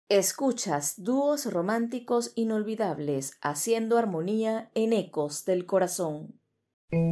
Escuchas dúos románticos inolvidables haciendo armonía en ecos del corazón.